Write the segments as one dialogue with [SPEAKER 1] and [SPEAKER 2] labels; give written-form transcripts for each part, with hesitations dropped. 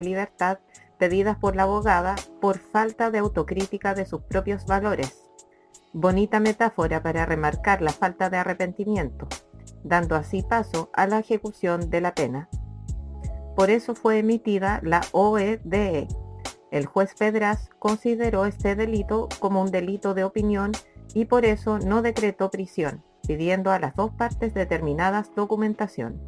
[SPEAKER 1] libertad pedidas por la abogada por falta de autocrítica de sus propios valores. Bonita metáfora para remarcar la falta de arrepentimiento, dando así paso a la ejecución de la pena. Por eso fue emitida la OEDE. El juez Pedraz consideró este delito como un delito de opinión y por eso no decretó prisión, pidiendo a las dos partes determinadas documentación.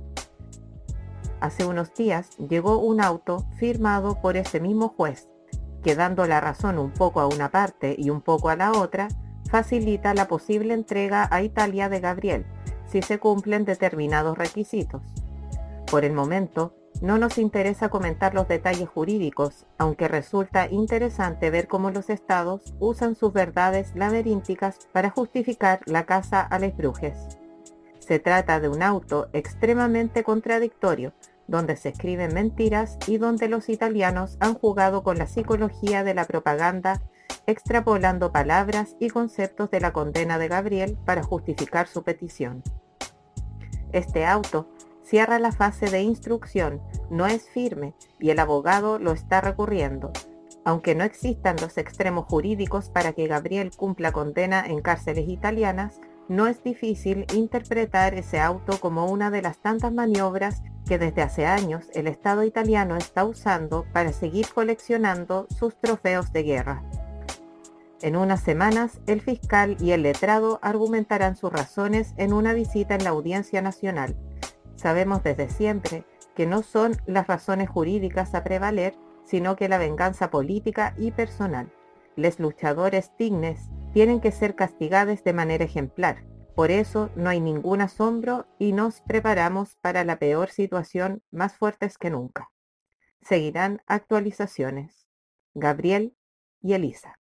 [SPEAKER 1] Hace unos días llegó un auto firmado por ese mismo juez, que dando la razón un poco a una parte y un poco a la otra, facilita la posible entrega a Italia de Gabriel, si se cumplen determinados requisitos. Por el momento, no nos interesa comentar los detalles jurídicos, aunque resulta interesante ver cómo los estados usan sus verdades laberínticas para justificar la caza a les brujes. Se trata de un auto extremadamente contradictorio, donde se escriben mentiras y donde los italianos han jugado con la psicología de la propaganda, extrapolando palabras y conceptos de la condena de Gabriel para justificar su petición. Este auto cierra la fase de instrucción, no es firme y el abogado lo está recurriendo. Aunque no existan los extremos jurídicos para que Gabriel cumpla condena en cárceles italianas, no es difícil interpretar ese auto como una de las tantas maniobras que desde hace años el Estado italiano está usando para seguir coleccionando sus trofeos de guerra. En unas semanas, el fiscal y el letrado argumentarán sus razones en una visita en la Audiencia Nacional. Sabemos desde siempre que no son las razones jurídicas a prevaler, sino que la venganza política y personal. Les luchadores dignes tienen que ser castigados de manera ejemplar. Por eso no hay ningún asombro y nos preparamos para la peor situación más fuertes que nunca. Seguirán actualizaciones. Gabriel y Elisa.